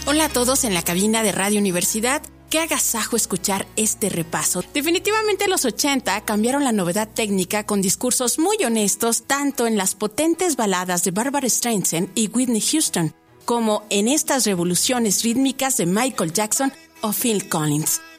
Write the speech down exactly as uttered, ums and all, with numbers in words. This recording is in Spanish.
Hola a todos en la cabina de Radio Universidad. Qué agasajo escuchar este repaso. Definitivamente los ochenta cambiaron la novedad técnica con discursos muy honestos tanto en las potentes baladas de Barbra Streisand y Whitney Houston, como en estas revoluciones rítmicas de Michael Jackson o Phil Collins.